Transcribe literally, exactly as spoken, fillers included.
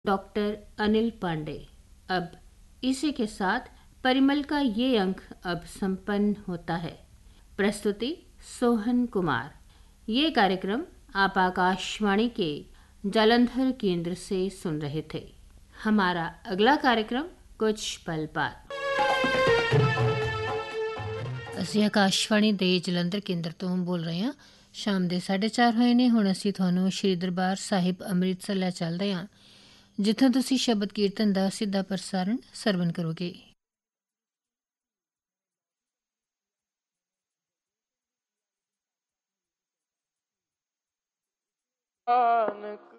Doctor Anil Pandey. अब इसी के साथ परिमल का ये अंक अब संपन्न होता है। प्रस्तुति सोहन कुमार। ये कार्यक्रम आप आकाशवाणी के जालंधर केंद्र से सुन रहे थे। हमारा अगला कार्यक्रम कुछ पल बाद। ਅਸੀਂ ਆਕਾਸ਼ਵਾਣੀ ਦੇ ਜਲੰਧਰ ਕੇਂਦਰ ਤੋਂ ਬੋਲ ਰਹੇ ਹਾਂ। ਸ਼ਾਮ ਦੇ ਸਾਢੇ ਚਾਰ ਹੋਏ ਨੇ। ਹੁਣ ਅਸੀਂ ਤੁਹਾਨੂੰ ਸ਼੍ਰੀ ਦਰਬਾਰ ਸਾਹਿਬ ਅੰਮ੍ਰਿਤਸਰ ਲੈ ਚੱਲਦੇ ਹਾਂ, ਜਿੱਥੋਂ ਤੁਸੀਂ ਸ਼ਬਦ ਕੀਰਤਨ ਦਾ ਸਿੱਧਾ ਪ੍ਰਸਾਰਣ ਸਰਵਣ ਕਰੋਗੇ। ਨਾਨਕ